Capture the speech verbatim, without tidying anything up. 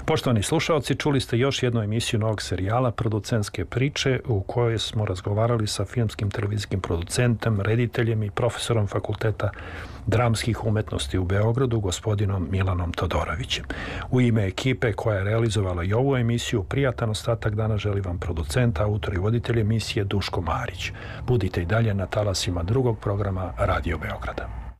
Poštovani slušalci, čuli ste još jednu emisiju novog serijala Producentske priče u kojoj smo razgovarali sa filmskim televizijskim producentom, rediteljem i profesorom Fakulteta dramskih umetnosti u Beogradu, gospodinom Milanom Todorovićem. U ime ekipe koja je realizovala i ovu emisiju, prijatan ostatak dana želi vam producent, autor i voditelj emisije Duško Marić. Budite i dalje na talasima drugog programa Radio Beograda.